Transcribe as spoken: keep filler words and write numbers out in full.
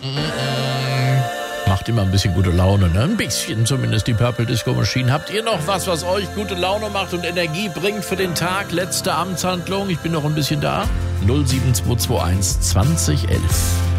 Macht immer ein bisschen gute Laune, ne? Ein bisschen zumindest die Purple Disco Machine. Habt ihr noch was, was euch gute Laune macht und Energie bringt für den Tag? Letzte Amtshandlung, ich bin noch ein bisschen da. null sieben zwei zwei eins zwanzig elf